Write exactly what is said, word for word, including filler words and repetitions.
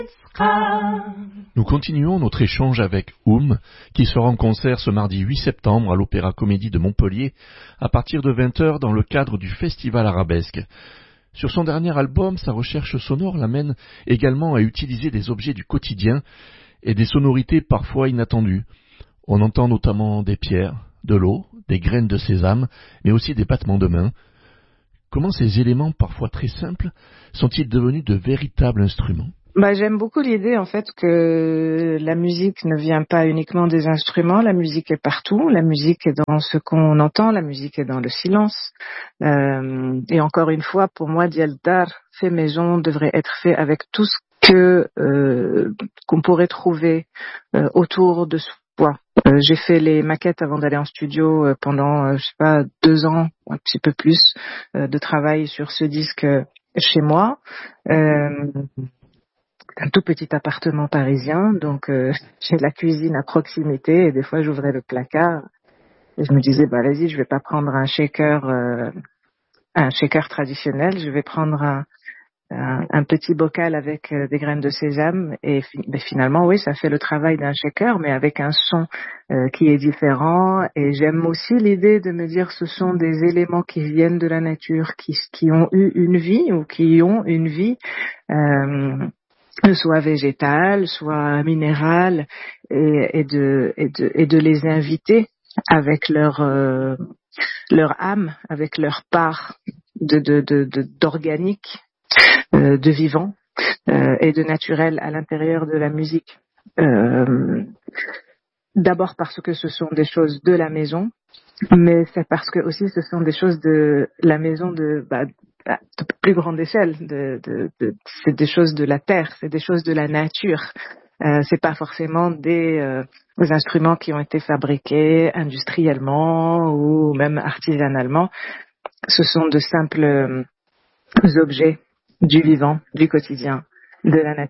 Nous continuons notre échange avec Oum, qui sera en concert ce mardi huit septembre à l'Opéra Comédie de Montpellier à partir de vingt heures dans le cadre du Festival Arabesque. Sur son dernier album, sa recherche sonore l'amène également à utiliser des objets du quotidien et des sonorités parfois inattendues. On entend notamment des pierres, de l'eau, des graines de sésame, mais aussi des battements de mains. Comment ces éléments, parfois très simples, sont-ils devenus de véritables instruments ? Bah, j'aime beaucoup l'idée en fait que la musique ne vient pas uniquement des instruments, la musique est partout, la musique est dans ce qu'on entend, la musique est dans le silence. Euh, et encore une fois, pour moi, Dialdar fait maison devrait être fait avec tout ce que euh, qu'on pourrait trouver euh, autour de soi. Euh, j'ai fait les maquettes avant d'aller en studio euh, pendant, euh, je sais pas, deux ans, un petit peu plus, euh, de travail sur ce disque euh, chez moi. Euh, un tout petit appartement parisien, donc euh, j'ai la cuisine à proximité et des fois j'ouvrais le placard et je me disais bah vas-y, je vais pas prendre un shaker euh, un shaker traditionnel, je vais prendre un un, un petit bocal avec euh, des graines de sésame et fi- ben, finalement oui, ça fait le travail d'un shaker mais avec un son euh, qui est différent. Et j'aime aussi l'idée de me dire ce sont des éléments qui viennent de la nature, qui qui ont eu une vie ou qui ont une vie euh, soit végétale, soit minérale, et, et de et de et de les inviter avec leur euh, leur âme, avec leur part de de de de- d'organique, euh, de vivant euh, et de naturel à l'intérieur de la musique. Euh, D'abord parce que ce sont des choses de la maison, mais c'est parce que aussi ce sont des choses de la maison de, bah, à de plus grande échelle. De, de, de, c'est des choses de la terre, c'est des choses de la nature. Euh, c'est pas forcément des, euh, des instruments qui ont été fabriqués industriellement ou même artisanalement. Ce sont de simples euh, objets du vivant, du quotidien, de la nature.